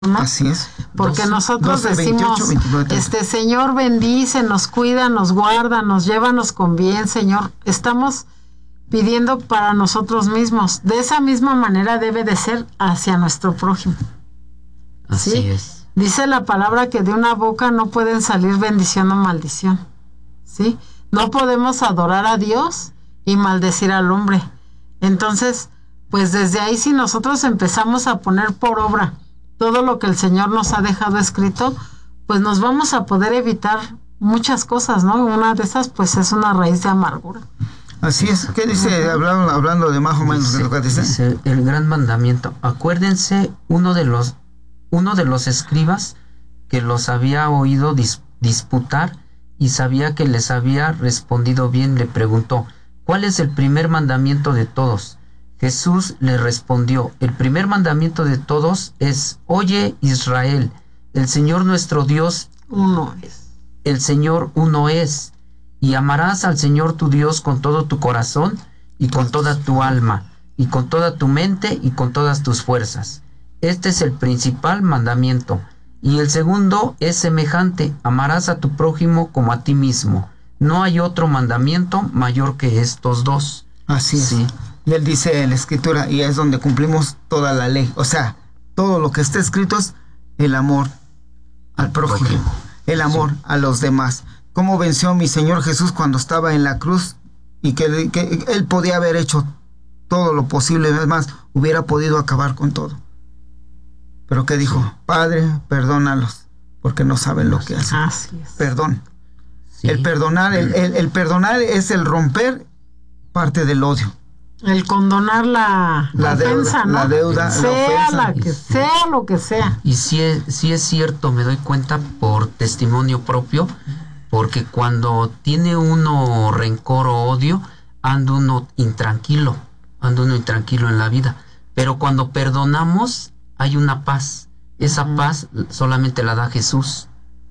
¿no? Así es. Porque 12, nosotros 12, decimos, 28, 29, 30. Señor bendice, nos cuida, nos guarda, nos llévanos con bien, Señor. Estamos pidiendo para nosotros mismos. De esa misma manera debe de ser hacia nuestro prójimo. Así ¿Sí? es. Dice la palabra que de una boca no pueden salir bendición o maldición. ¿Sí? No podemos adorar a Dios y maldecir al hombre. Entonces, pues desde ahí, si nosotros empezamos a poner por obra todo lo que el Señor nos ha dejado escrito, pues nos vamos a poder evitar muchas cosas, ¿no? Una de esas, pues, es una raíz de amargura. Así es. ¿Qué dice, hablando de más o menos de lo que dice? Dice el gran mandamiento. Acuérdense, uno de los escribas que los había oído disputar y sabía que les había respondido bien, le preguntó: ¿cuál es el primer mandamiento de todos? Jesús le respondió: el primer mandamiento de todos es: oye, Israel, el Señor nuestro Dios, Uno es. el Señor uno es, y amarás al Señor tu Dios con todo tu corazón y con toda tu alma y con toda tu mente y con todas tus fuerzas. Este es el principal mandamiento. Y el segundo es semejante: amarás a tu prójimo como a ti mismo. No hay otro mandamiento mayor que estos dos. Así es. Sí. Y él dice en la escritura, y es donde cumplimos toda la ley. O sea, todo lo que está escrito es el amor al prójimo, el amor a los demás. ¿Cómo venció mi Señor Jesús cuando estaba en la cruz? Y que él podía haber hecho todo lo posible, además hubiera podido acabar con todo. Pero ¿qué dijo? Sí. Padre, perdónalos, porque no saben lo que hacen. Así es. Perdón. Sí. El perdonar, el perdonar es el romper parte del odio. El condonar la ofensa, deuda, ¿no? la deuda, sea la ofensa. sea lo que sea. Y sí es cierto, me doy cuenta por testimonio propio, porque cuando tiene uno rencor o odio, anda uno intranquilo en la vida. Pero cuando perdonamos, hay una paz. Esa paz solamente la da Jesús.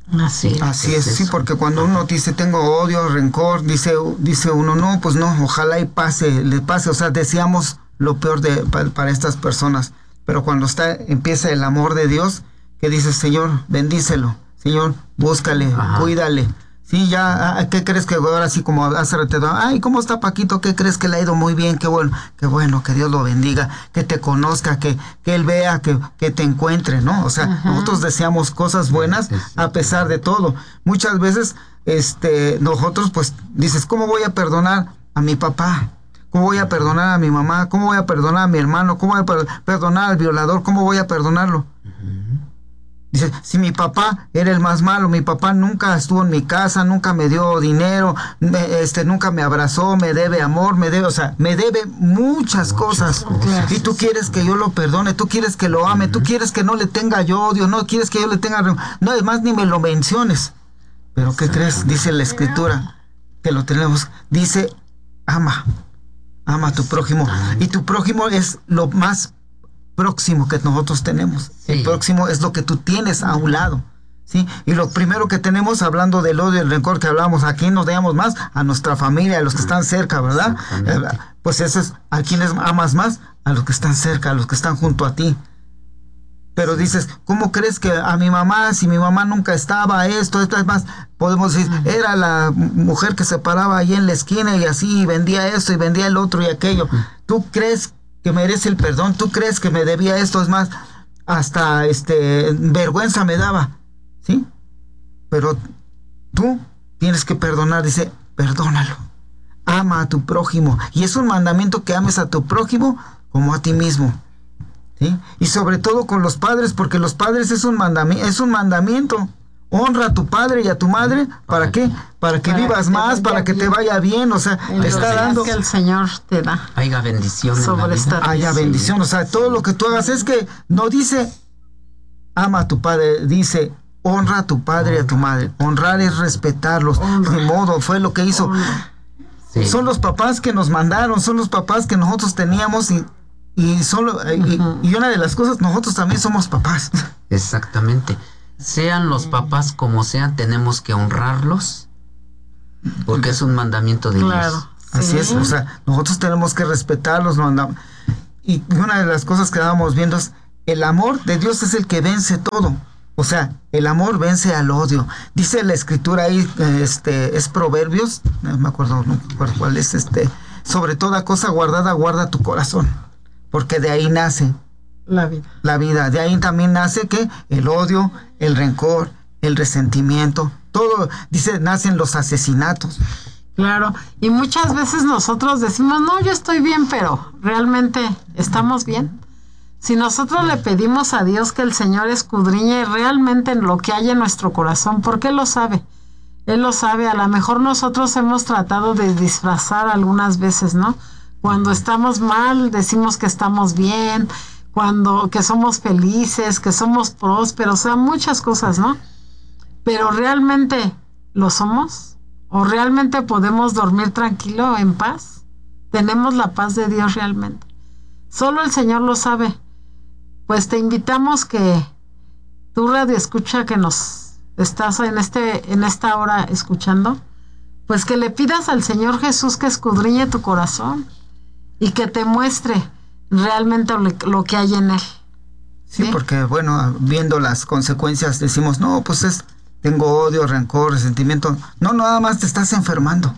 Así es, sí, porque cuando uno dice tengo odio, rencor, dice uno, no, pues no, ojalá y le pase, o sea, deseamos lo peor para estas personas, pero cuando empieza el amor de Dios, que dice, Señor, bendícelo, Señor, búscale, cuídale. Sí, ya, ¿qué crees que ahora sí como hace rato? Ay, ¿cómo está Paquito? ¿Qué crees que le ha ido muy bien? Qué bueno, que Dios lo bendiga, que te conozca, que él vea, que te encuentre, ¿no? O sea, nosotros deseamos cosas buenas a pesar de todo. Muchas veces, nosotros pues dices, ¿cómo voy a perdonar a mi papá? ¿Cómo voy a perdonar a mi mamá? ¿Cómo voy a perdonar a mi hermano? ¿Cómo voy a perdonar al violador? ¿Cómo voy a perdonarlo? Dice, si mi papá era el más malo, mi papá nunca estuvo en mi casa, nunca me dio dinero, nunca me abrazó, me debe amor, me debe muchas cosas. Y tú quieres que yo lo perdone, tú quieres que lo ame, tú quieres que no le tenga yo odio, no quieres que yo le tenga... No, además ni me lo menciones. Pero ¿qué crees? Dice la escritura, que lo tenemos, dice, ama a tu prójimo. Y tu prójimo es lo más próximo que nosotros tenemos. Sí. El próximo es lo que tú tienes a un lado, ¿sí? Y lo primero que tenemos, hablando del odio y el rencor que hablamos, ¿a quién nos damos más? A nuestra familia, a los que están cerca, ¿verdad? Pues eso es, ¿a quiénes amas más? A los que están cerca, a los que están junto a ti. Pero dices, ¿cómo crees que a mi mamá, si mi mamá nunca estaba, esto es más? Podemos decir, era la mujer que se paraba ahí en la esquina y así, y vendía esto y vendía el otro y aquello. ¿Tú crees que merece el perdón? ¿Tú crees que me debía esto? Es más, hasta vergüenza me daba, ¿sí? Pero tú tienes que perdonar. Dice, perdónalo, ama a tu prójimo, y es un mandamiento que ames a tu prójimo como a ti mismo, ¿sí? Y sobre todo con los padres, porque los padres es un mandamiento. Honra a tu padre y a tu madre. ¿Para qué? Para que vivas más, para que te vaya bien. O sea, te está dando que el Señor te da. Haya bendición sobre esta vida. Haya bendición. O sea, todo lo que tú hagas es que no dice ama a tu padre, dice honra a tu padre y a tu madre. Honrar es respetarlos. De modo, fue lo que hizo. Sí. Son los papás que nos mandaron, son los papás que nosotros teníamos y una de las cosas, nosotros también somos papás. Exactamente. Sean los papás como sean, tenemos que honrarlos, porque es un mandamiento de Dios. Así es, o sea, nosotros tenemos que respetarlos. Y una de las cosas que estábamos viendo es el amor de Dios es el que vence todo. O sea, el amor vence al odio. Dice la escritura ahí, es Proverbios, no me acuerdo cuál es, sobre toda cosa guardada, guarda tu corazón, porque de ahí nace la vida. La vida. De ahí también nace que el odio, el rencor, el resentimiento, todo, dice, nacen los asesinatos. Claro, y muchas veces nosotros decimos, no, yo estoy bien, pero ¿realmente estamos bien? Si nosotros le pedimos a Dios que el Señor escudriñe realmente en lo que hay en nuestro corazón, porque Él lo sabe. Él lo sabe. A lo mejor nosotros hemos tratado de disfrazar algunas veces, ¿no? Cuando estamos mal, decimos que estamos bien, que somos felices, que somos prósperos, o sea, muchas cosas, ¿no? Pero ¿realmente lo somos? ¿O realmente podemos dormir tranquilo, en paz? ¿Tenemos la paz de Dios realmente? Solo el Señor lo sabe. Pues te invitamos que tu radio escucha, que nos estás en esta hora escuchando, pues que le pidas al Señor Jesús que escudriñe tu corazón y que te muestre realmente lo que hay en él. Sí, porque bueno, viendo las consecuencias decimos, no, pues tengo odio, rencor, resentimiento. No, nada más te estás enfermando,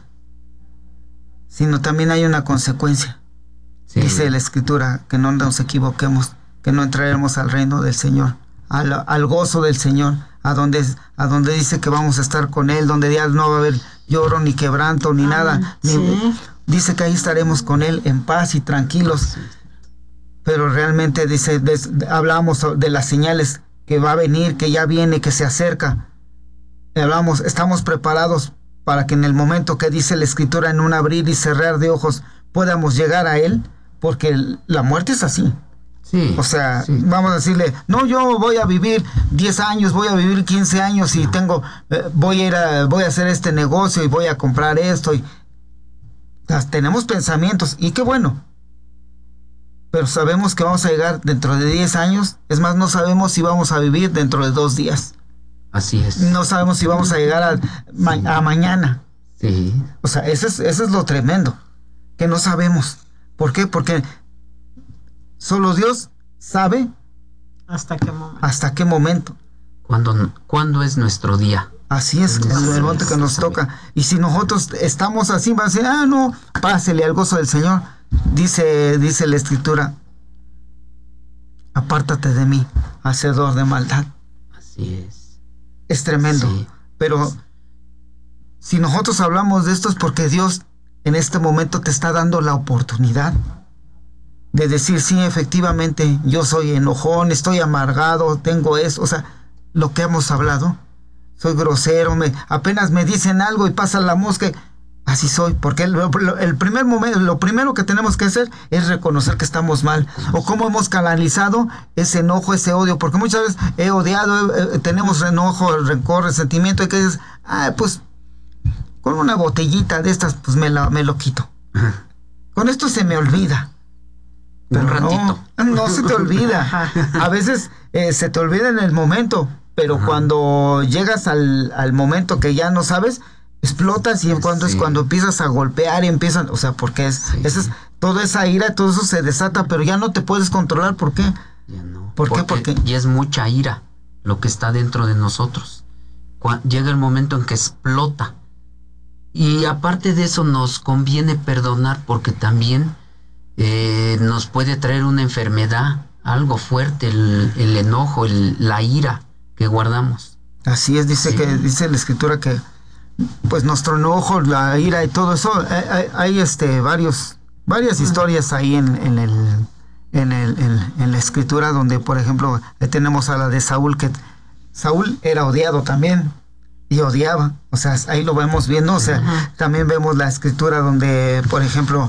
sino también hay una consecuencia. Sí. Dice la escritura que no nos equivoquemos, que no entraremos al reino del Señor, al gozo del Señor, a donde dice que vamos a estar con Él, donde ya no va a haber lloro, ni quebranto, ni nada. Sí. Dice que ahí estaremos con Él en paz y tranquilos. Pero realmente dice, hablamos de las señales que va a venir, que ya viene, que se acerca. Estamos preparados para que en el momento que dice la escritura, en un abrir y cerrar de ojos, podamos llegar a Él, porque la muerte es así. Sí, o sea, sí. Vamos a decirle, no, yo voy a vivir 10 años, voy a vivir 15 años y voy a hacer este negocio y voy a comprar esto. Tenemos pensamientos, y qué bueno. Pero sabemos que vamos a llegar dentro de 10 años. Es más, no sabemos si vamos a vivir dentro de 2 días. Así es. No sabemos si vamos a llegar a mañana. Sí. O sea, eso es lo tremendo, que no sabemos. ¿Por qué? Porque solo Dios sabe hasta qué momento. ¿Cuándo es nuestro día? Así es, el momento que nos toca. Y si nosotros estamos así, va a decir, no, pásele al gozo del Señor. Dice la escritura, apártate de mí, hacedor de maldad. Así es. Es tremendo. Sí. Pero si nosotros hablamos de esto es porque Dios en este momento te está dando la oportunidad de decir, sí, efectivamente, yo soy enojón, estoy amargado, tengo eso, o sea, lo que hemos hablado, soy grosero, apenas me dicen algo y pasa la mosca, así soy, porque el primer momento, lo primero que tenemos que hacer es reconocer que estamos mal, o cómo hemos canalizado ese enojo, ese odio, porque muchas veces he odiado, tenemos enojo, rencor, resentimiento, y que dices, pues, con una botellita de estas, pues me lo quito. Con esto se me olvida. Pero un ratito. No se te olvida. A veces se te olvida en el momento, pero cuando llegas al momento que ya no sabes, explotas, y es cuando empiezas a golpear y empiezan, o sea, porque toda esa ira, todo eso se desata, pero ya no te puedes controlar. ¿Por qué? Ya no. ¿Por qué? Porque y es mucha ira lo que está dentro de nosotros. Llega el momento en que explota. Y aparte de eso nos conviene perdonar, porque también nos puede traer una enfermedad, algo fuerte, el enojo, la ira que guardamos. Así es, dice la escritura que pues nuestro enojo, la ira y todo eso, hay varias historias ahí en la escritura, donde por ejemplo tenemos a la de Saúl, que Saúl era odiado también y odiaba, o sea, ahí lo vemos viendo, o sea, también vemos la escritura donde por ejemplo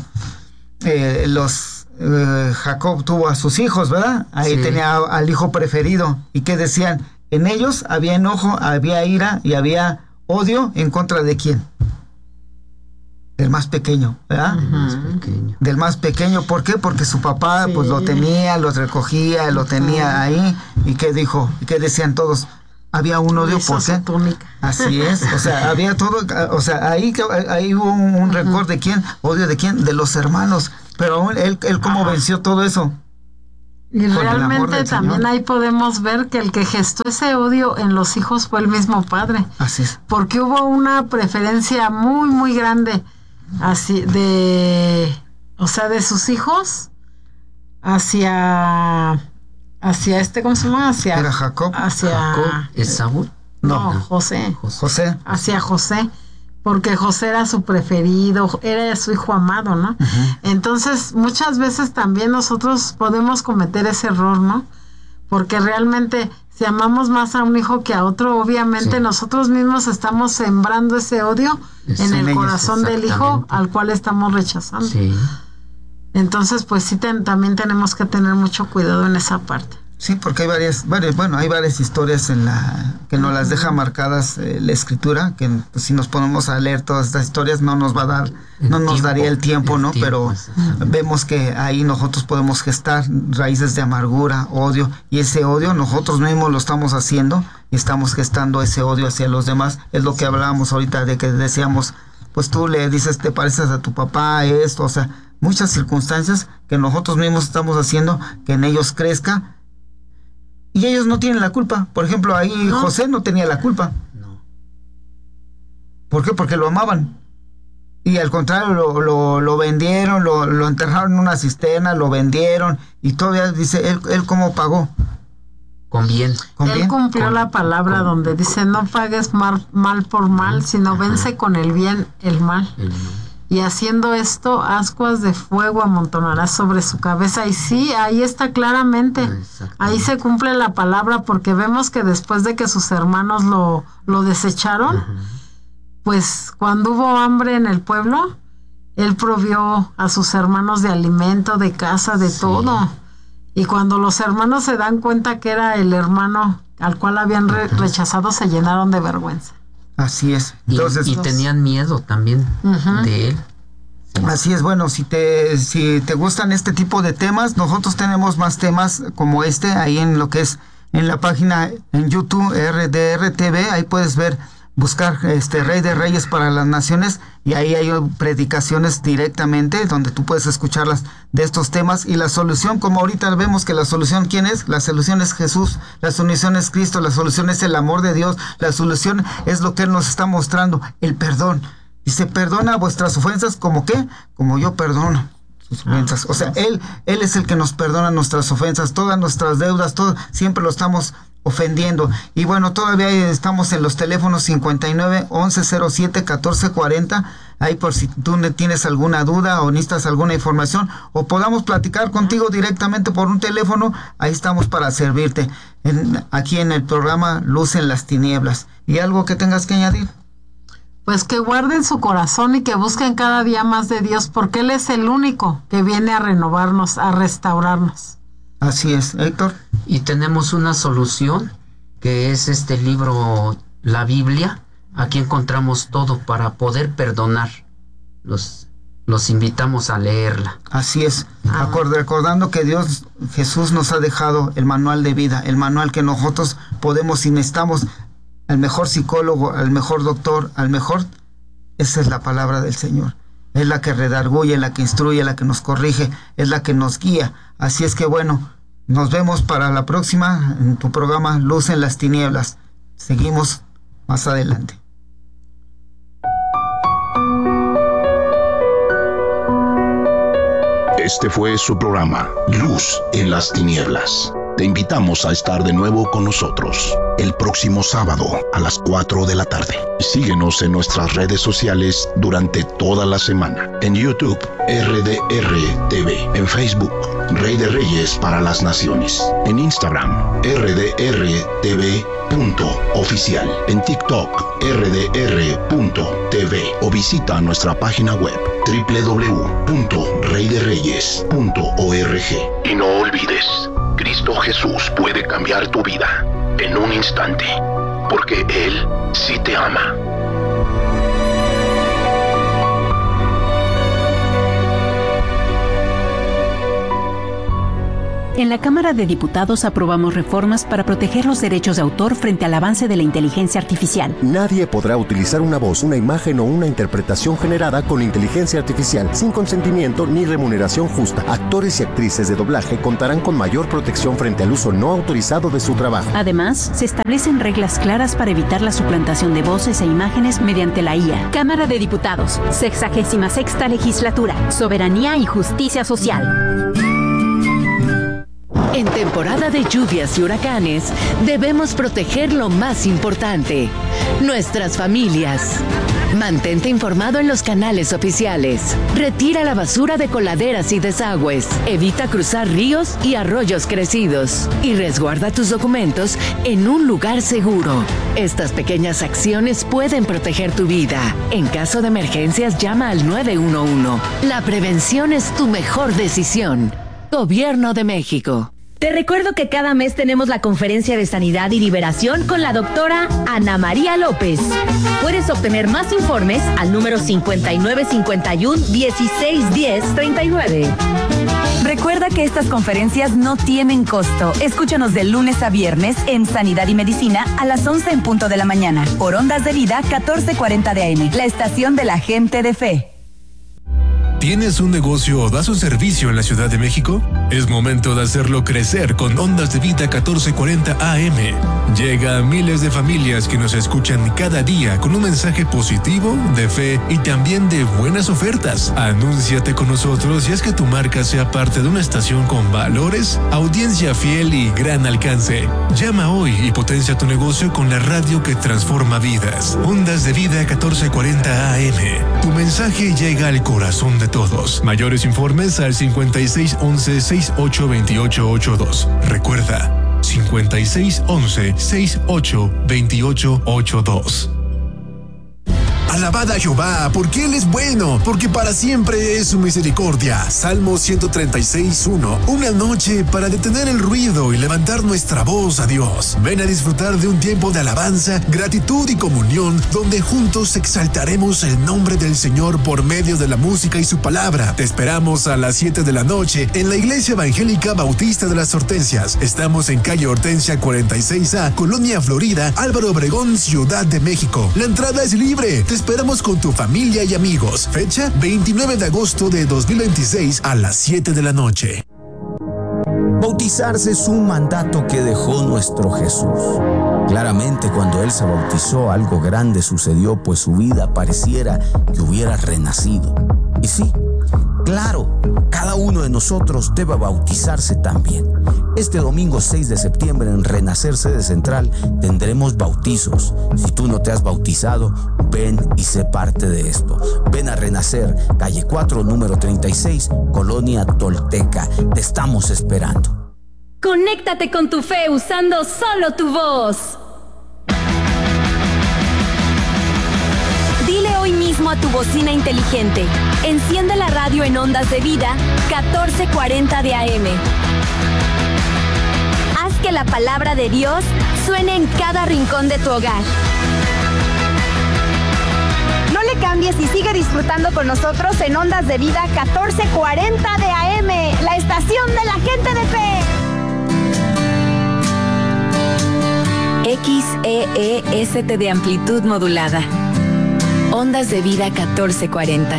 Jacob tuvo a sus hijos, ¿verdad? Ahí tenía al hijo preferido, y que decían, en ellos había enojo, había ira y había odio. ¿En contra de quién? Del más pequeño, ¿verdad? Del más pequeño. ¿Por qué? Porque su papá pues lo tenía, lo recogía, lo tenía ahí. ¿Y qué dijo? ¿Y qué decían todos? Había un odio, ¿por qué? Así es, o sea, había todo, o sea, ahí hubo un rencor de quién, odio de quién, de los hermanos. Pero aún él cómo venció todo eso. Y realmente también ahí podemos ver que el que gestó ese odio en los hijos fue el mismo padre. Así es. Porque hubo una preferencia muy, muy grande así de sus hijos hacia ¿cómo se llama? ¿Era Jacob? Jacob, ¿Esaú? No, José. Hacia José. Porque José era su preferido, era su hijo amado, ¿no? Uh-huh. Entonces, muchas veces también nosotros podemos cometer ese error, ¿no? Porque realmente, si amamos más a un hijo que a otro, obviamente nosotros mismos estamos sembrando ese odio en el corazón del hijo al cual estamos rechazando. Sí. Entonces, pues sí, también tenemos que tener mucho cuidado en esa parte. Sí, porque hay varias historias que nos las deja marcadas la escritura, que pues, si nos ponemos a leer todas estas historias no nos daría el tiempo, ¿no? Pero vemos que ahí nosotros podemos gestar raíces de amargura, odio, y ese odio nosotros mismos lo estamos haciendo y estamos gestando ese odio hacia los demás. Es lo que hablábamos ahorita de que decíamos, pues tú le dices, te pareces a tu papá, esto, o sea, muchas circunstancias que nosotros mismos estamos haciendo que en ellos crezca. Y ellos no tienen la culpa. Por ejemplo, ahí José no tenía la culpa. No. ¿Por qué? Porque lo amaban. Y al contrario, lo vendieron, lo enterraron en una cisterna, lo vendieron. Y todavía dice, ¿él cómo pagó? Con bien. Él cumplió la palabra donde dice, no pagues mal por mal, sino vence con el bien el mal. Y haciendo esto, ascuas de fuego amontonarás sobre su cabeza. Y sí, ahí está claramente. Ahí se cumple la palabra, porque vemos que después de que sus hermanos lo desecharon, pues cuando hubo hambre en el pueblo, él provió a sus hermanos de alimento, de casa, de todo. Y cuando los hermanos se dan cuenta que era el hermano al cual habían rechazado, se llenaron de vergüenza. Así es. Entonces, y tenían miedo también de él. Así es. Bueno, si te gustan este tipo de temas, nosotros tenemos más temas como este ahí en lo que es en la página en YouTube RDR TV. Ahí puedes buscar Rey de Reyes para las Naciones, y ahí hay predicaciones directamente donde tú puedes escucharlas de estos temas. Y la solución, como ahorita vemos que la solución, ¿quién es? La solución es Jesús, la solución es Cristo, la solución es el amor de Dios, la solución es lo que Él nos está mostrando, el perdón. Dice, perdona vuestras ofensas, ¿como qué? Como yo perdono sus ofensas. O sea, Él es el que nos perdona nuestras ofensas, todas nuestras deudas, todo, siempre lo estamos ofendiendo. Y bueno, todavía estamos en los teléfonos 59 11 07 14 40. Ahí por si tú tienes alguna duda o necesitas alguna información o podamos platicar contigo directamente por un teléfono, ahí estamos para servirte aquí en el programa Luz en las Tinieblas. ¿Y algo que tengas que añadir? Pues que guarden su corazón y que busquen cada día más de Dios, porque Él es el único que viene a renovarnos, a restaurarnos. Así es, Héctor. Y tenemos una solución, que es este libro, la Biblia. Aquí encontramos todo para poder perdonar. Los invitamos a leerla. Así es. Recordando que Jesús nos ha dejado el manual de vida, el manual que nosotros podemos, si necesitamos al mejor psicólogo, al mejor doctor, esa es la palabra del Señor. Es la que redarguye, la que instruye, la que nos corrige, es la que nos guía. Así es que bueno, nos vemos para la próxima en tu programa Luz en las Tinieblas. Seguimos más adelante. Este fue su programa Luz en las Tinieblas. Te invitamos a estar de nuevo con nosotros el próximo sábado a las 4 de la tarde. Síguenos en nuestras redes sociales durante toda la semana. En YouTube, RDR TV. En Facebook, Rey de Reyes para las Naciones. En Instagram, RDRTV.oficial. En TikTok, RDR.tv. O visita nuestra página web www.reydereyes.org. Y no olvides, Cristo Jesús puede cambiar tu vida en un instante, porque Él sí te ama. En la Cámara de Diputados aprobamos reformas para proteger los derechos de autor frente al avance de la inteligencia artificial. Nadie podrá utilizar una voz, una imagen o una interpretación generada con inteligencia artificial sin consentimiento ni remuneración justa. Actores y actrices de doblaje contarán con mayor protección frente al uso no autorizado de su trabajo. Además, se establecen reglas claras para evitar la suplantación de voces e imágenes mediante la IA. Cámara de Diputados, 66ª Legislatura, Soberanía y Justicia Social. En temporada de lluvias y huracanes, debemos proteger lo más importante, nuestras familias. Mantente informado en los canales oficiales. Retira la basura de coladeras y desagües. Evita cruzar ríos y arroyos crecidos. Y resguarda tus documentos en un lugar seguro. Estas pequeñas acciones pueden proteger tu vida. En caso de emergencias, llama al 911. La prevención es tu mejor decisión. Gobierno de México. Te recuerdo que cada mes tenemos la conferencia de sanidad y liberación con la doctora Ana María López. Puedes obtener más informes al número 5951-1610-39. Recuerda que estas conferencias no tienen costo. Escúchanos de lunes a viernes en Sanidad y Medicina a las 11 en punto de la mañana. Por Ondas de Vida 1440 de AM, la estación de la gente de fe. ¿Tienes un negocio o das un servicio en la Ciudad de México? Es momento de hacerlo crecer con Ondas de Vida 1440 AM. Llega a miles de familias que nos escuchan cada día con un mensaje positivo, de fe y también de buenas ofertas. Anúnciate con nosotros y haz que tu marca sea parte de una estación con valores, audiencia fiel y gran alcance. Llama hoy y potencia tu negocio con la radio que transforma vidas. Ondas de Vida 1440 AM. Tu mensaje llega al corazón de todos. Mayores informes al 5611-682882. Recuerda, 5611-682882. Alabad a Jehová, porque Él es bueno, porque para siempre es su misericordia. Salmo 136:1. Una noche para detener el ruido y levantar nuestra voz a Dios. Ven a disfrutar de un tiempo de alabanza, gratitud y comunión, donde juntos exaltaremos el nombre del Señor por medio de la música y su palabra. Te esperamos a las 7 de la noche en la Iglesia Evangélica Bautista de las Hortensias. Estamos en calle Hortensia 46A, Colonia Florida, Álvaro Obregón, Ciudad de México. La entrada es libre. Te esperamos con tu familia y amigos. Fecha 29 de agosto de 2026 a las 7 de la noche. Bautizarse es un mandato que dejó nuestro Jesús. Claramente, cuando Él se bautizó, algo grande sucedió, pues su vida pareciera que hubiera renacido. Y sí, claro, cada uno de nosotros debe bautizarse también. Este domingo 6 de septiembre en Renacer Sede Central tendremos bautizos. Si tú no te has bautizado, ven y sé parte de esto. Ven a Renacer, calle 4, número 36, Colonia Tolteca. Te estamos esperando. Conéctate con tu fe usando solo tu voz. Dile hoy mismo a tu bocina inteligente: enciende la radio en Ondas de Vida 1440 de AM. Haz que la palabra de Dios suene en cada rincón de tu hogar. No le cambies y sigue disfrutando con nosotros en Ondas de Vida 1440 de AM, la estación de la gente de fe. XEEST de amplitud modulada. Ondas de Vida 1440.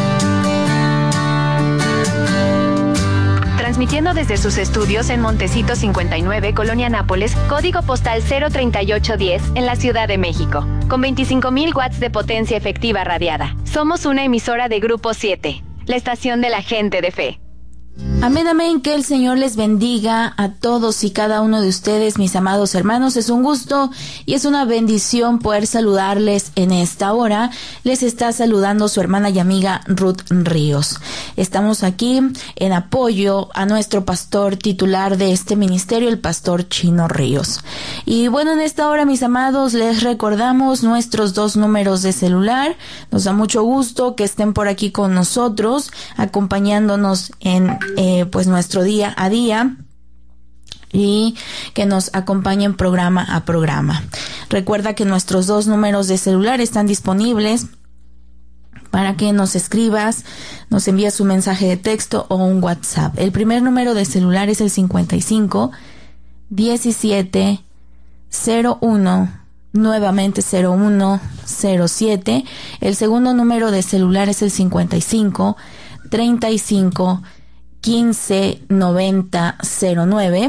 Transmitiendo desde sus estudios en Montecito 59, Colonia Nápoles, código postal 03810, en la Ciudad de México, con 25,000 watts de potencia efectiva radiada. Somos una emisora de Grupo 7, la estación de la gente de fe. Amén, amén, que el Señor les bendiga a todos y cada uno de ustedes, mis amados hermanos. Es un gusto y es una bendición poder saludarles en esta hora. Les está saludando su hermana y amiga Ruth Ríos. Estamos aquí en apoyo a nuestro pastor titular de este ministerio, el pastor Chino Ríos. Y bueno, en esta hora, mis amados, les recordamos nuestros 2 números de celular. Nos da mucho gusto que estén por aquí con nosotros, acompañándonos en pues nuestro día a día y que nos acompañen programa a programa. Recuerda que nuestros 2 números de celular están disponibles para que nos escribas, nos envías un mensaje de texto o un WhatsApp. El primer número de celular es el 55 17 01, nuevamente 0107. El segundo número de celular es el 55 35 15 90 09.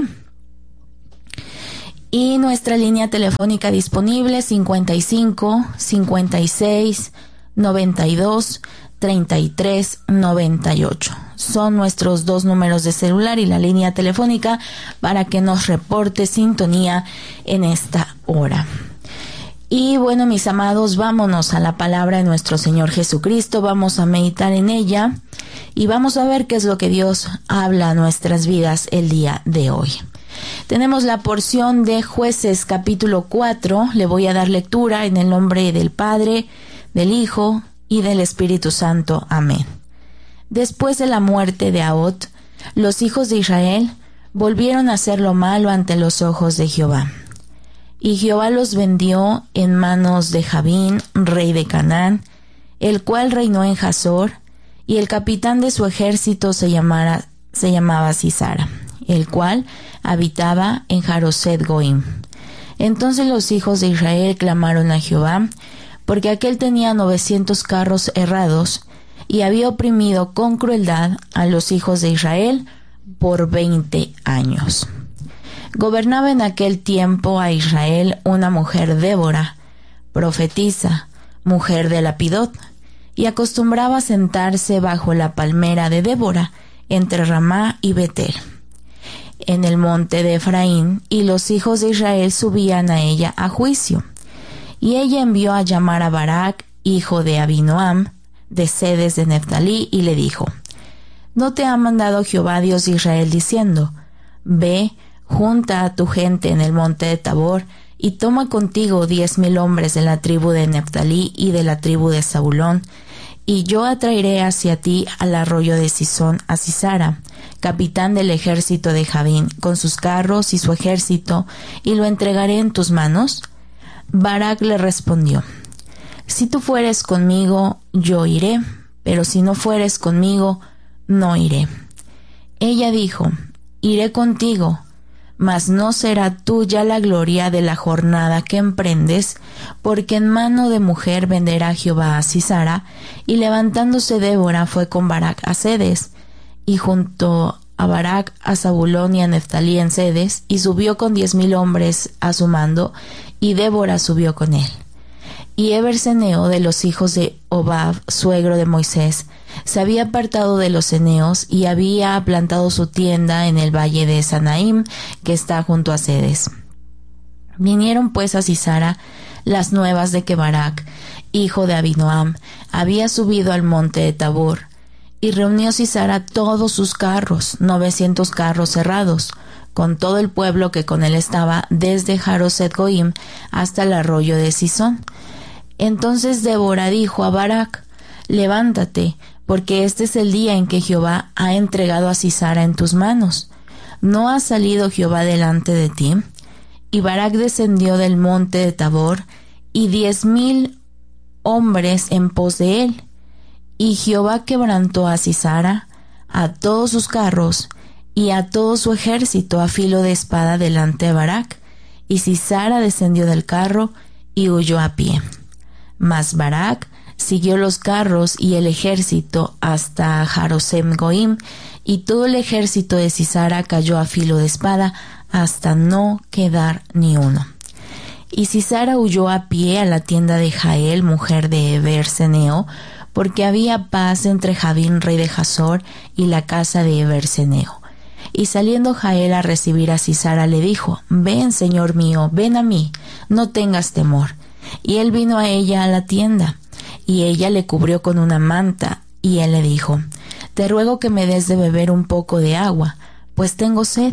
Y nuestra línea telefónica disponible 55 56 92 33 98. Son nuestros dos números de celular y la línea telefónica para que nos reporte sintonía en esta hora. Y bueno, mis amados, vámonos a la palabra de nuestro Señor Jesucristo, vamos a meditar en ella y vamos a ver qué es lo que Dios habla a nuestras vidas el día de hoy. Tenemos la porción de Jueces capítulo 4, le voy a dar lectura en el nombre del Padre, del Hijo y del Espíritu Santo. Amén. Después de la muerte de Ahod, los hijos de Israel volvieron a hacer lo malo ante los ojos de Jehová. Y Jehová los vendió en manos de Jabín, rey de Canaán, el cual reinó en Hazor, y el capitán de su ejército se llamaba Sisara, el cual habitaba en Jaroset Goim. Entonces los hijos de Israel clamaron a Jehová, porque aquél tenía 900 carros herrados, y había oprimido con crueldad a los hijos de Israel por 20 años. Gobernaba en aquel tiempo a Israel una mujer Débora, profetisa, mujer de Lapidot, y acostumbraba sentarse bajo la palmera de Débora, entre Ramá y Betel, en el monte de Efraín, y los hijos de Israel subían a ella a juicio. Y ella envió a llamar a Barak, hijo de Abinoam, de Cedes de Neftalí, y le dijo: ¿No te ha mandado Jehová Dios de Israel diciendo: Ve, junta a tu gente en el monte de Tabor, y toma contigo 10,000 hombres de la tribu de Neftalí y de la tribu de Zabulón, y yo atraeré hacia ti al arroyo de Sisón a Sisara, capitán del ejército de Jabín, con sus carros y su ejército, y lo entregaré en tus manos? Barak le respondió: Si tú fueres conmigo, yo iré, pero si no fueres conmigo, no iré. Ella dijo: Iré contigo, mas no será tuya la gloria de la jornada que emprendes, porque en mano de mujer venderá Jehová a Sisara. Y levantándose Débora fue con Barak a Cedes, y junto a Barak a Zabulón y a Neftalí en Cedes, y subió con 10,000 hombres a su mando, y Débora subió con él. Y Eber-Seneo de los hijos de Obab, suegro de Moisés, se había apartado de los ceneos y había plantado su tienda en el valle de Sanaim, que está junto a Cedes. Vinieron pues a Sisara las nuevas de que Barak, hijo de Abinoam, había subido al monte de Tabor, y reunió Sisara todos sus carros, 900 carros cerrados, con todo el pueblo que con él estaba, desde Jaroset Goim hasta el arroyo de Sisón. Entonces Débora dijo a Barak: Levántate, porque este es el día en que Jehová ha entregado a Sisara en tus manos. ¿No ha salido Jehová delante de ti? Y Barak descendió del monte de Tabor, y 10,000 hombres en pos de él. Y Jehová quebrantó a Sisara, a todos sus carros, y a todo su ejército a filo de espada delante de Barak. Y Sisara descendió del carro y huyó a pie. Mas Barak siguió los carros y el ejército hasta Jarosem Goim, y todo el ejército de Sisara cayó a filo de espada hasta no quedar ni uno. Y Sisara huyó a pie a la tienda de Jael, mujer de Eber-Seneo, porque había paz entre Jabín, rey de Hazor, y la casa de Eber-Seneo. Y saliendo Jael a recibir a Sisara, le dijo: Ven, señor mío, ven a mí, no tengas temor. Y él vino a ella a la tienda, y ella le cubrió con una manta, y él le dijo: Te ruego que me des de beber un poco de agua, pues tengo sed.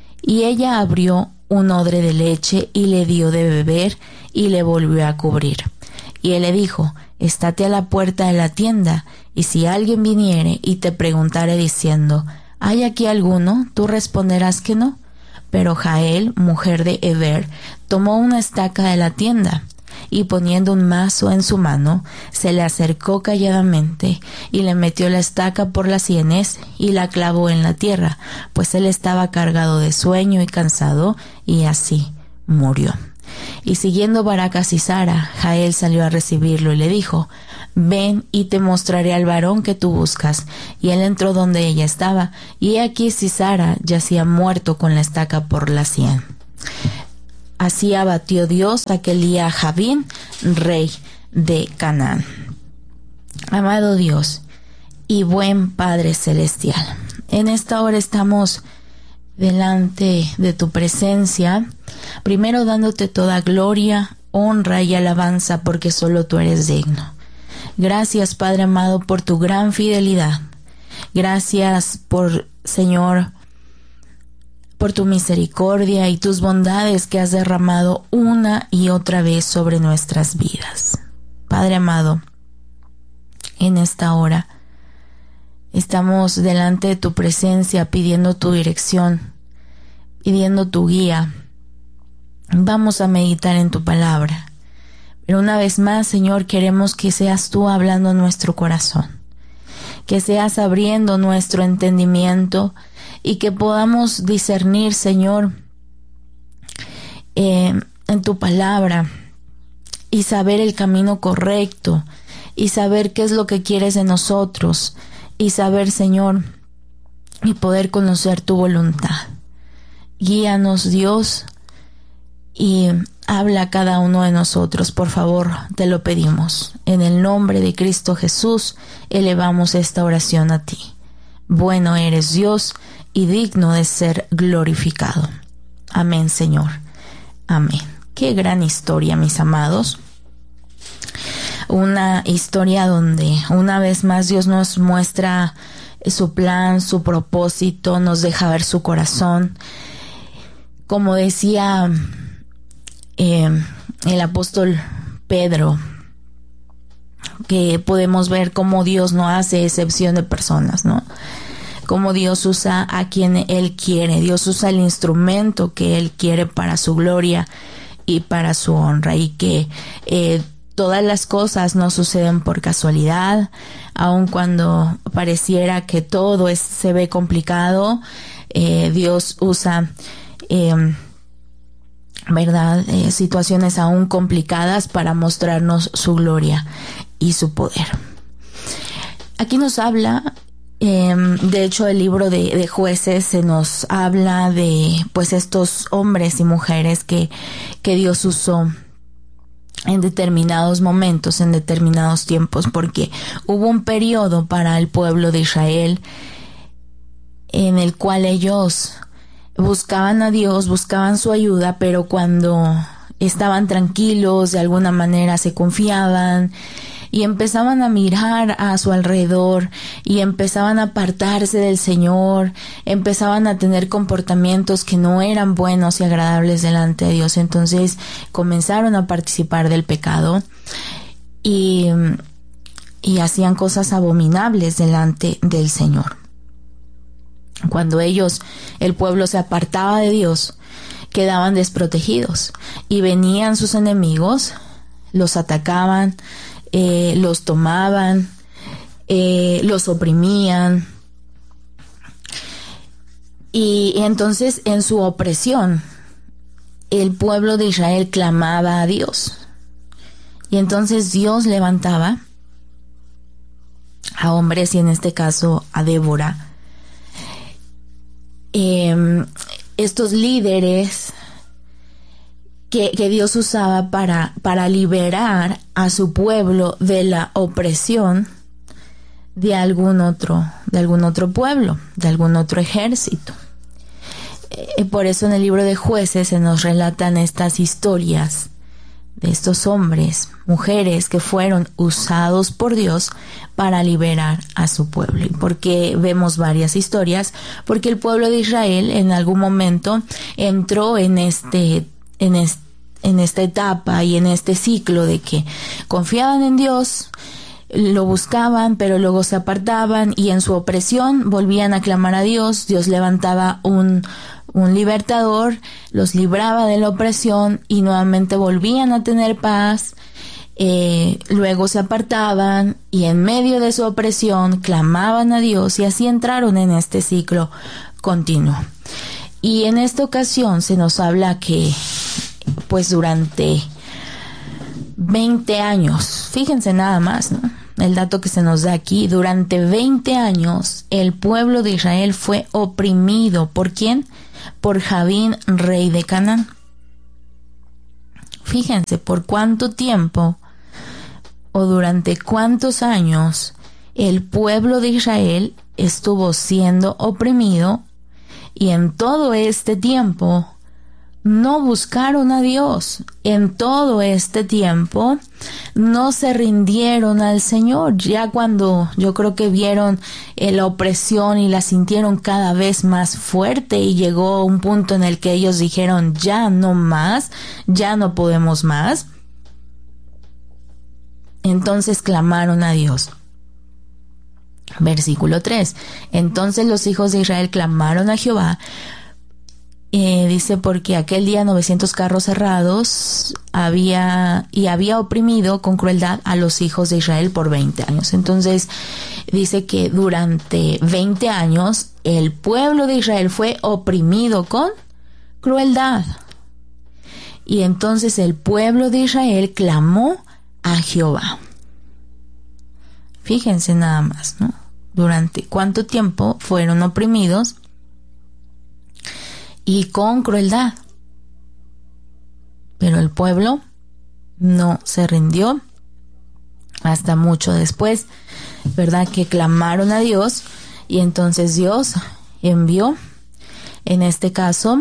Y ella abrió un odre de leche y le dio de beber, y le volvió a cubrir. Y él le dijo: Estate a la puerta de la tienda, y si alguien viniere y te preguntare diciendo: ¿Hay aquí alguno?, tú responderás que no. Pero Jael, mujer de Eber, tomó una estaca de la tienda, y poniendo un mazo en su mano, se le acercó calladamente y le metió la estaca por las sienes y la clavó en la tierra, pues él estaba cargado de sueño y cansado, y así murió. Y siguiendo Barak a Sisara, Jael salió a recibirlo y le dijo: ven y te mostraré al varón que tú buscas. Y él entró donde ella estaba, y aquí Sisara yacía muerto con la estaca por la sien. Así abatió Dios aquel día a Jabín, rey de Canaán. Amado Dios y buen Padre Celestial, en esta hora estamos delante de tu presencia, primero dándote toda gloria, honra y alabanza, porque solo tú eres digno. Gracias, Padre amado, por tu gran fidelidad. Gracias por, Señor, por tu misericordia y tus bondades que has derramado una y otra vez sobre nuestras vidas. Padre amado, en esta hora estamos delante de tu presencia pidiendo tu dirección, pidiendo tu guía. Vamos a meditar en tu palabra. Pero una vez más, Señor, queremos que seas tú hablando en nuestro corazón, que seas abriendo nuestro entendimiento y que podamos discernir, Señor, en tu palabra y saber el camino correcto y saber qué es lo que quieres de nosotros y saber, Señor, y poder conocer tu voluntad. Guíanos, Dios, y habla a cada uno de nosotros, por favor, te lo pedimos. En el nombre de Cristo Jesús, elevamos esta oración a ti. Bueno eres, Dios, y digno de ser glorificado. Amén, Señor. Amén. Qué gran historia, mis amados. Una historia donde una vez más Dios nos muestra su plan, su propósito, nos deja ver su corazón. Como decía el apóstol Pedro, que podemos ver cómo Dios no hace excepción de personas, ¿no? Cómo Dios usa a quien Él quiere. Dios usa el instrumento que Él quiere para su gloria y para su honra, y que todas las cosas no suceden por casualidad, aun cuando pareciera que todo se ve complicado. Dios usa situaciones aún complicadas para mostrarnos su gloria y su poder. Aquí nos habla, de hecho, el libro de Jueces se nos habla de pues estos hombres y mujeres que Dios usó en determinados momentos, en determinados tiempos, porque hubo un periodo para el pueblo de Israel en el cual ellos buscaban a Dios, buscaban su ayuda, pero cuando estaban tranquilos, de alguna manera se confiaban y empezaban a mirar a su alrededor y empezaban a apartarse del Señor, empezaban a tener comportamientos que no eran buenos y agradables delante de Dios. Entonces comenzaron a participar del pecado y hacían cosas abominables delante del Señor. Cuando el pueblo se apartaba de Dios, quedaban desprotegidos y venían sus enemigos, los atacaban, los tomaban, los oprimían. Y entonces, en su opresión, el pueblo de Israel clamaba a Dios. Y entonces Dios levantaba a hombres, y en este caso a Débora, estos líderes que Dios usaba para liberar a su pueblo de la opresión de algún otro pueblo, de algún otro ejército. Por eso en el libro de Jueces se nos relatan estas historias de estos hombres, mujeres que fueron usados por Dios para liberar a su pueblo. ¿Y por qué vemos varias historias? Porque el pueblo de Israel en algún momento entró en esta etapa y en este ciclo de que confiaban en Dios, lo buscaban, pero luego se apartaban, y en su opresión volvían a clamar a Dios. Dios levantaba un un libertador, los libraba de la opresión y nuevamente volvían a tener paz. Luego se apartaban y en medio de su opresión clamaban a Dios y así entraron en este ciclo continuo. Y en esta ocasión se nos habla que pues durante 20 años, fíjense nada más, ¿no? El dato que se nos da aquí, durante 20 años el pueblo de Israel fue oprimido. ¿Por quién? Por Javín, rey de Canaán. Fíjense por cuánto tiempo o durante cuántos años el pueblo de Israel estuvo siendo oprimido, y en todo este tiempo no buscaron a Dios. En todo este tiempo no se rindieron al Señor. Ya cuando yo creo que vieron la opresión y la sintieron cada vez más fuerte y llegó un punto en el que ellos dijeron ya no más, ya no podemos más, entonces clamaron a Dios. Versículo 3. Entonces los hijos de Israel clamaron a Jehová. Dice, porque aquel día 900 carros cerrados había oprimido con crueldad a los hijos de Israel por 20 años. Entonces dice que durante 20 años el pueblo de Israel fue oprimido con crueldad. Y entonces el pueblo de Israel clamó a Jehová. Fíjense nada más, ¿no? Durante cuánto tiempo fueron oprimidos y con crueldad. Pero el pueblo no se rindió hasta mucho después, ¿verdad? Que clamaron a Dios y entonces Dios envió, en este caso,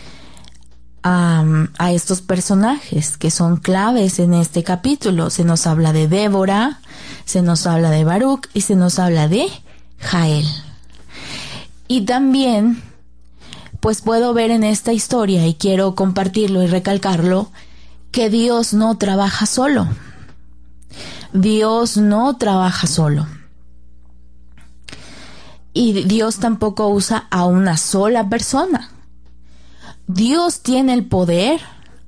a estos personajes que son claves en este capítulo. Se nos habla de Débora, se nos habla de Baruch y se nos habla de Jael. Y también pues puedo ver en esta historia, y quiero compartirlo y recalcarlo, que Dios no trabaja solo. Dios no trabaja solo. Y Dios tampoco usa a una sola persona. Dios tiene el poder.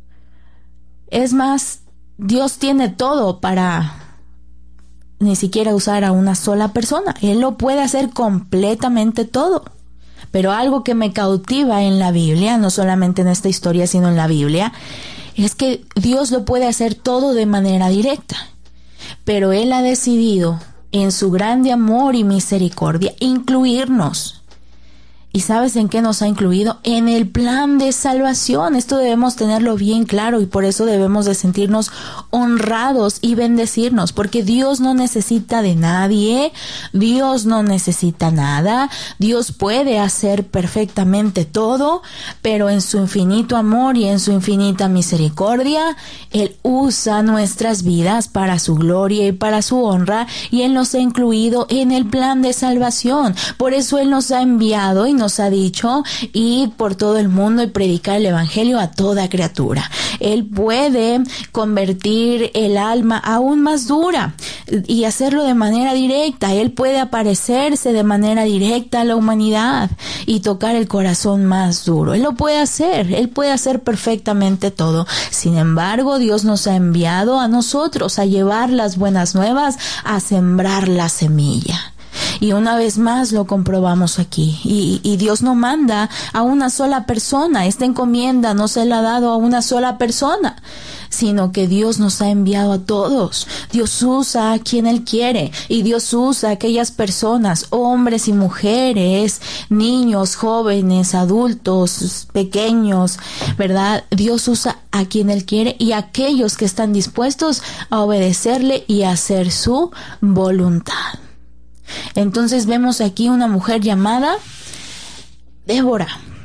Es más, Dios tiene todo para ni siquiera usar a una sola persona. Él lo puede hacer completamente todo. Pero algo que me cautiva en la Biblia, no solamente en esta historia, sino en la Biblia, es que Dios lo puede hacer todo de manera directa. Pero Él ha decidido, en su grande amor y misericordia, incluirnos. ¿Y sabes en qué nos ha incluido? En el plan de salvación. Esto debemos tenerlo bien claro y por eso debemos de sentirnos honrados y bendecirnos, porque Dios no necesita de nadie, Dios no necesita nada, Dios puede hacer perfectamente todo, pero en su infinito amor y en su infinita misericordia, Él usa nuestras vidas para su gloria y para su honra, y Él nos ha incluido en el plan de salvación. Por eso Él nos ha enviado y nos ha dicho ir por todo el mundo y predicar el evangelio a toda criatura. Él puede convertir el alma aún más dura y hacerlo de manera directa. Él puede aparecerse de manera directa a la humanidad y tocar el corazón más duro. Él lo puede hacer. Él puede hacer perfectamente todo. Sin embargo, Dios nos ha enviado a nosotros a llevar las buenas nuevas, a sembrar la semilla. Y una vez más lo comprobamos aquí. Y Dios no manda a una sola persona. Esta encomienda no se la ha dado a una sola persona, sino que Dios nos ha enviado a todos. Dios usa a quien Él quiere. Y Dios usa a aquellas personas, hombres y mujeres, niños, jóvenes, adultos, pequeños, ¿verdad? Dios usa a quien Él quiere y a aquellos que están dispuestos a obedecerle y a hacer su voluntad. Entonces vemos aquí una mujer llamada Débora.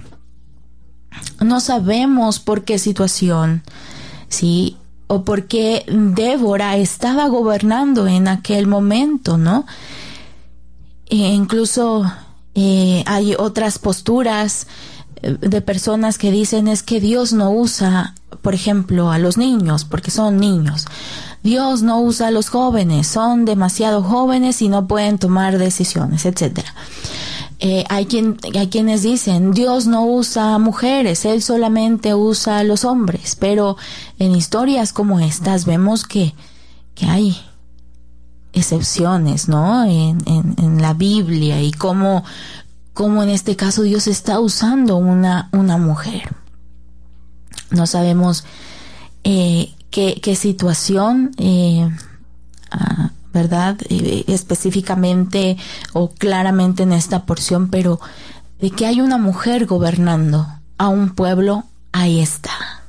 No sabemos por qué situación, ¿sí? O por qué Débora estaba gobernando en aquel momento, ¿no? Incluso hay otras posturas de personas que dicen es que Dios no usa, por ejemplo, a los niños porque son niños. Dios no usa a los jóvenes, son demasiado jóvenes y no pueden tomar decisiones, etc. Hay quienes dicen, Dios no usa mujeres, Él solamente usa a los hombres, pero en historias como estas vemos que hay excepciones, ¿no? En la Biblia, y cómo en este caso Dios está usando una mujer. No sabemos qué situación, ¿verdad? Específicamente o claramente en esta porción, pero de que hay una mujer gobernando a un pueblo, ahí está.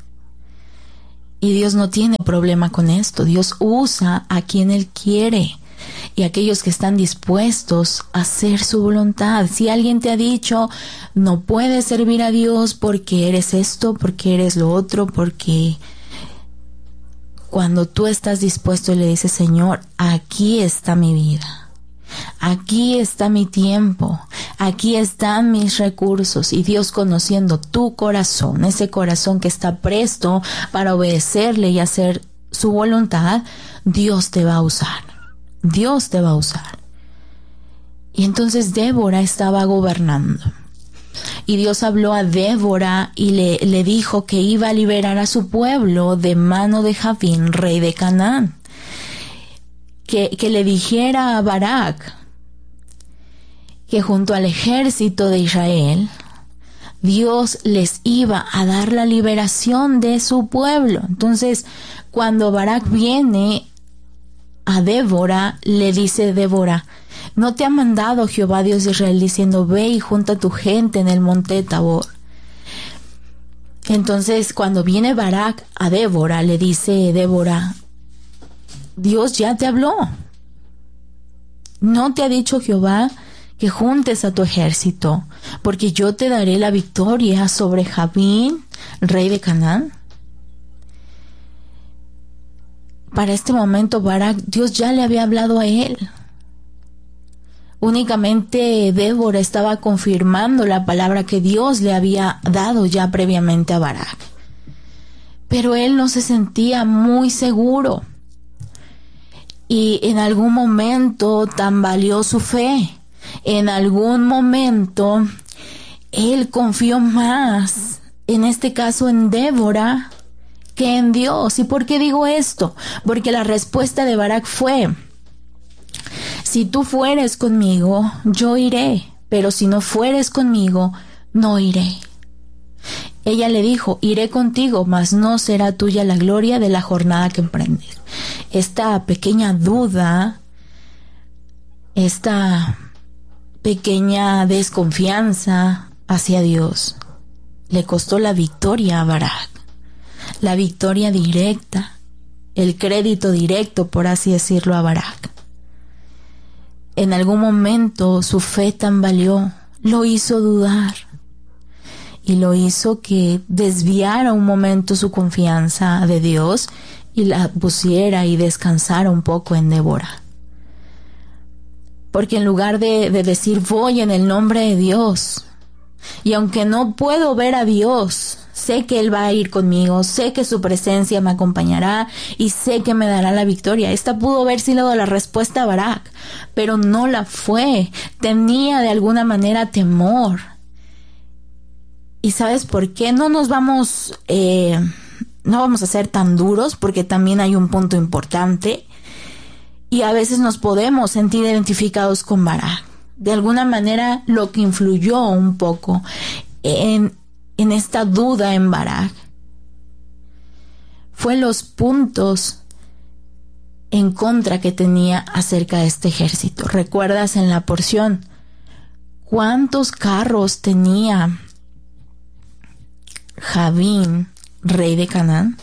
Y Dios no tiene problema con esto. Dios usa a quien Él quiere y a aquellos que están dispuestos a hacer su voluntad. Si alguien te ha dicho, no puedes servir a Dios porque eres esto, porque eres lo otro, porque... Cuando tú estás dispuesto y le dices, Señor, aquí está mi vida, aquí está mi tiempo, aquí están mis recursos, y Dios, conociendo tu corazón, ese corazón que está presto para obedecerle y hacer su voluntad, Dios te va a usar. Dios te va a usar. Y entonces Débora estaba gobernando. Y Dios habló a Débora y le dijo que iba a liberar a su pueblo de mano de Javín, rey de Canaán. Que le dijera a Barak que junto al ejército de Israel, Dios les iba a dar la liberación de su pueblo. Entonces, cuando Barak viene a Débora, le dice Débora, ¿no te ha mandado Jehová Dios de Israel diciendo, ve y junta tu gente en el monte Tabor? Entonces, cuando viene Barak a Débora, le dice Débora, Dios ya te habló. ¿No te ha dicho Jehová que juntes a tu ejército, porque yo te daré la victoria sobre Javín, rey de Canaán? Para este momento, Barak, Dios ya le había hablado a él. Únicamente Débora estaba confirmando la palabra que Dios le había dado ya previamente a Barak. Pero él no se sentía muy seguro. Y en algún momento tambaleó su fe. En algún momento él confió más, en este caso en Débora, que en Dios. ¿Y por qué digo esto? Porque la respuesta de Barak fue, si tú fueres conmigo, yo iré, pero si no fueres conmigo, no iré. Ella le dijo, iré contigo, mas no será tuya la gloria de la jornada que emprendes. Esta pequeña duda, esta pequeña desconfianza hacia Dios, le costó la victoria a Barak. La victoria directa, el crédito directo, por así decirlo, a Barak. En algún momento su fe tambaleó, lo hizo dudar y lo hizo que desviara un momento su confianza de Dios y la pusiera y descansara un poco en Débora. Porque en lugar de decir voy en el nombre de Dios, y aunque no puedo ver a Dios, sé que Él va a ir conmigo, sé que su presencia me acompañará y sé que me dará la victoria. Esta pudo haber sido la respuesta a Barak, pero no la fue. Tenía de alguna manera temor. ¿Y sabes por qué? No vamos a ser tan duros, porque también hay un punto importante. Y a veces nos podemos sentir identificados con Barak. De alguna manera, lo que influyó un poco en esta duda en Barak fue los puntos en contra que tenía acerca de este ejército. ¿Recuerdas en la porción cuántos carros tenía Javín, rey de Canaán?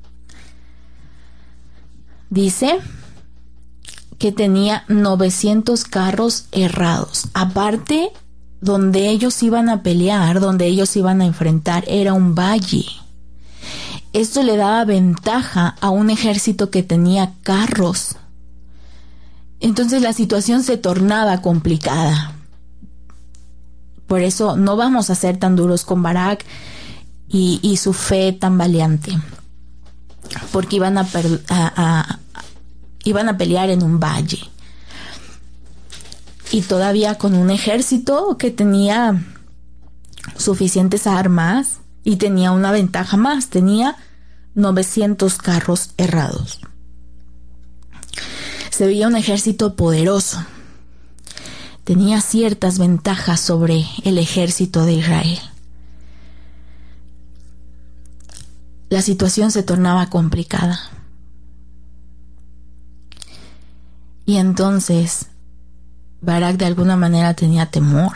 Dice que tenía 900 carros errados. Aparte, donde ellos iban a pelear, donde ellos iban a enfrentar, era un valle. Esto le daba ventaja a un ejército que tenía carros. Entonces la situación se tornaba complicada. Por eso no vamos a ser tan duros con Barak y su fe tan valiente, porque iban a pelear en un valle. y todavía con un ejército que tenía suficientes armas y tenía una ventaja más, tenía 900 carros herrados. Se veía un ejército poderoso. Tenía ciertas ventajas sobre el ejército de Israel. La situación se tornaba complicada. Y entonces Barak de alguna manera tenía temor.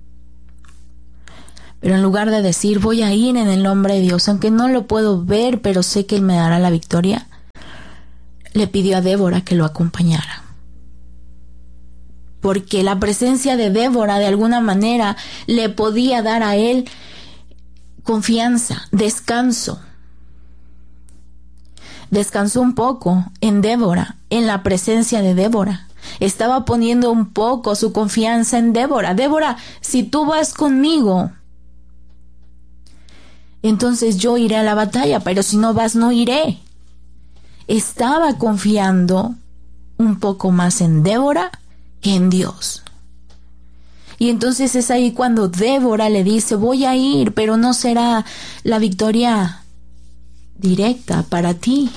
Pero en lugar de decir, voy a ir en el nombre de Dios, aunque no lo puedo ver, pero sé que Él me dará la victoria, le pidió a Débora que lo acompañara. Porque la presencia de Débora de alguna manera le podía dar a él confianza, descanso. Descansó un poco en Débora, en la presencia de Débora. Estaba poniendo un poco su confianza en Débora. Débora, si tú vas conmigo, entonces yo iré a la batalla, pero si no vas, no iré. Estaba confiando un poco más en Débora que en Dios. Y entonces es ahí cuando Débora le dice, voy a ir, pero no será la victoria directa para ti.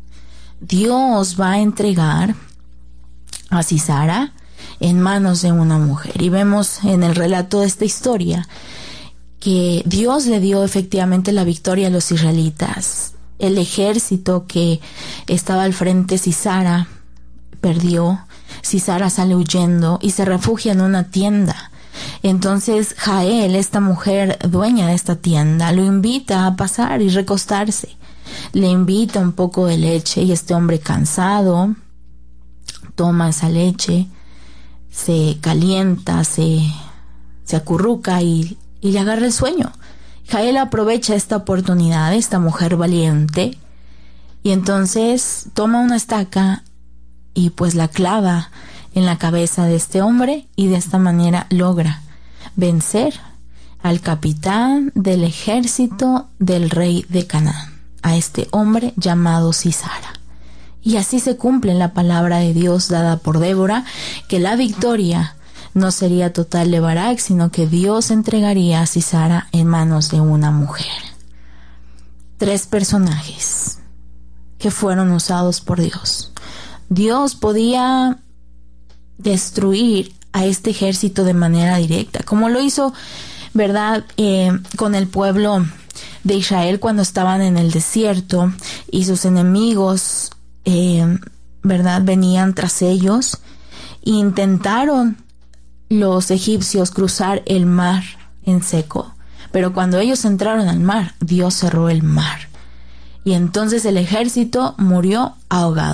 Dios va a entregar a Sisara en manos de una mujer. Y vemos en el relato de esta historia que Dios le dio efectivamente la victoria a los israelitas. El ejército que estaba al frente, Sisara, perdió. Sisara sale huyendo y se refugia en una tienda. Entonces Jael, esta mujer dueña de esta tienda, lo invita a pasar y recostarse. Le invita un poco de leche y este hombre cansado toma esa leche, se calienta, se acurruca y le agarra el sueño. Jael aprovecha esta oportunidad, esta mujer valiente, y entonces toma una estaca y pues la clava en la cabeza de este hombre y de esta manera logra vencer al capitán del ejército del rey de Canaán, a este hombre llamado Sisara. Y así se cumple la palabra de Dios dada por Débora, que la victoria no sería total de Barak, sino que Dios entregaría a Sisara en manos de una mujer. 3 personajes que fueron usados por Dios. Dios podía destruir a este ejército de manera directa, como lo hizo, ¿verdad?, con el pueblo de Israel cuando estaban en el desierto y sus enemigos, ¿verdad?, venían tras ellos e intentaron los egipcios cruzar el mar en seco, pero cuando ellos entraron al mar, Dios cerró el mar y entonces el ejército murió ahogado.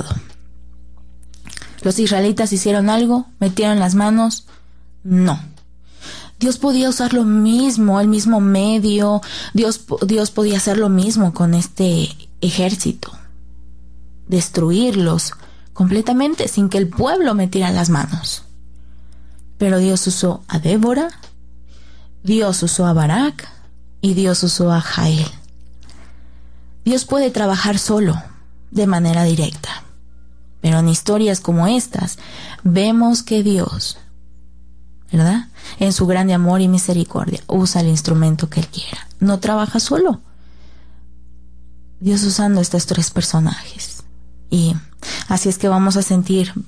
¿Los israelitas hicieron algo? ¿Metieron las manos? No. Dios podía usar lo mismo, el mismo medio. Dios podía hacer lo mismo con este ejército. Destruirlos completamente sin que el pueblo metiera las manos. Pero Dios usó a Débora, Dios usó a Barak y Dios usó a Jael. Dios puede trabajar solo, de manera directa. Pero en historias como estas, vemos que Dios, ¿verdad?, en su grande amor y misericordia, usa el instrumento que Él quiera. No trabaja solo. Dios usando estos 3 personajes. Y así es que vamos a sentirnos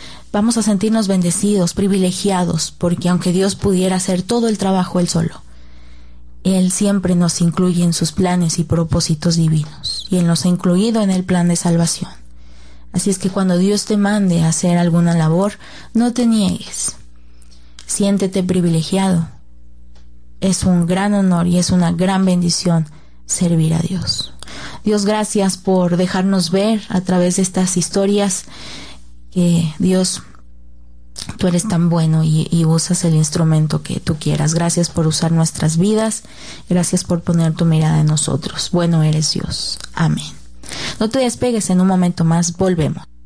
bendecidos, privilegiados, porque aunque Dios pudiera hacer todo el trabajo Él solo, Él siempre nos incluye en sus planes y propósitos divinos. Y Él nos ha incluido en el plan de salvación. Así es que cuando Dios te mande a hacer alguna labor, no te niegues. Siéntete privilegiado. Es un gran honor y es una gran bendición servir a Dios. Dios, gracias por dejarnos ver a través de estas historias que Dios, tú eres tan bueno y usas el instrumento que tú quieras. Gracias por usar nuestras vidas. Gracias por poner tu mirada en nosotros. Bueno eres Dios. Amén. No te despegues, en un momento más volvemos.